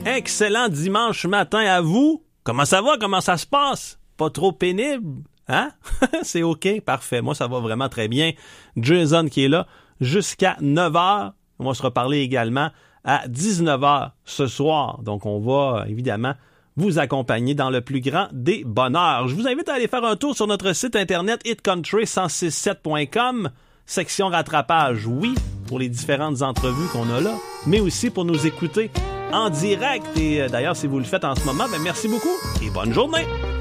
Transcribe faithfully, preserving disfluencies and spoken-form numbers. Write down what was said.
Excellent dimanche matin à vous. Comment ça va? Comment ça se passe? Pas trop pénible? Hein? C'est OK, parfait. Moi, ça va vraiment très bien. Jason qui est là jusqu'à neuf heures. On va se reparler également à dix-neuf heures ce soir. Donc, on va évidemment vous accompagner dans le plus grand des bonheurs. Je vous invite à aller faire un tour sur notre site internet hit country cent soixante-sept point com, section rattrapage, oui, pour les différentes entrevues qu'on a là, mais aussi pour nous écouter en direct. Et d'ailleurs, si vous le faites en ce moment, ben merci beaucoup et bonne journée!